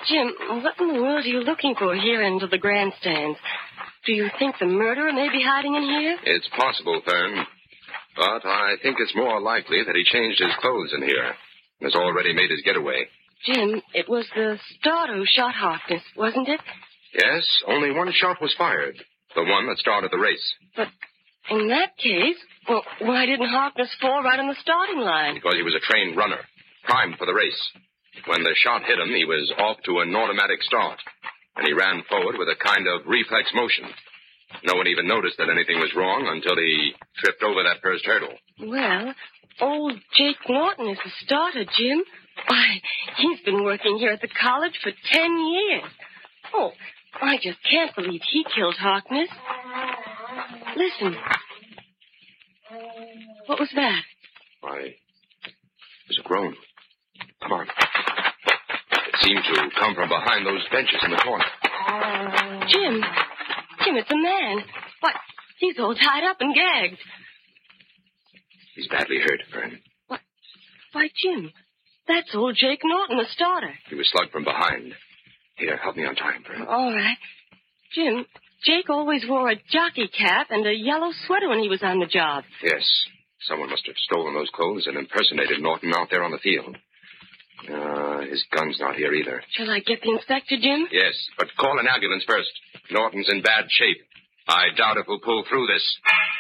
Jim, what in the world are you looking for here into the grandstands? Do you think the murderer may be hiding in here? It's possible, Fern. But I think it's more likely that he changed his clothes in here and has already made his getaway. Jim, it was the starter who shot Harkness, wasn't it? Yes, only one shot was fired. The one that started the race. But in that case, well, why didn't Harkness fall right on the starting line? Because he was a trained runner, primed for the race. When the shot hit him, he was off to an automatic start, and he ran forward with a kind of reflex motion. No one even noticed that anything was wrong until he tripped over that first hurdle. Well, old Jake Norton is the starter, Jim. Why, he's been working here at the college for 10 years. Oh, I just can't believe he killed Harkness. Listen. What was that? Why, it was a groan. Come on. It seemed to come from behind those benches in the corner. Jim, it's a man. Why, he's all tied up and gagged. He's badly hurt, Fern. Why, Jim, that's old Jake Norton, the starter. He was slugged from behind. Here, help me untie him, Fern. All right. Jim, Jake always wore a jockey cap and a yellow sweater when he was on the job. Yes. Someone must have stolen those clothes and impersonated Norton out there on the field. His gun's not here either. Shall I get the inspector, Jim? Yes, but call an ambulance first. Norton's in bad shape. I doubt if we'll pull through this.